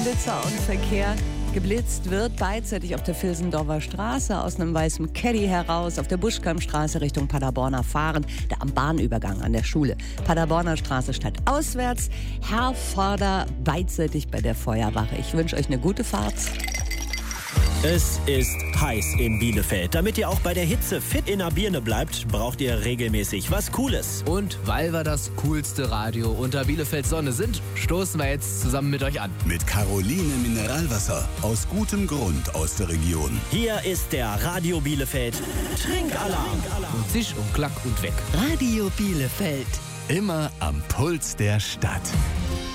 Blitzer und Verkehr. Geblitzt wird beidseitig auf der Vilsendorfer Straße aus einem weißen Caddy heraus, auf der Buschkammstraße Richtung Paderborner fahren, da am Bahnübergang an der Schule. Paderborner Straße statt auswärts, Herforder beidseitig bei der Feuerwache. Ich wünsche euch eine gute Fahrt. Es ist heiß in Bielefeld. Damit ihr auch bei der Hitze fit in der Birne bleibt, braucht ihr regelmäßig was Cooles. Und weil wir das coolste Radio unter Bielefelds Sonne sind, stoßen wir jetzt zusammen mit euch an. Mit Caroline Mineralwasser. Aus gutem Grund aus der Region. Hier ist der Radio Bielefeld Trinkalarm. Und zisch und klack und weg. Radio Bielefeld. Immer am Puls der Stadt.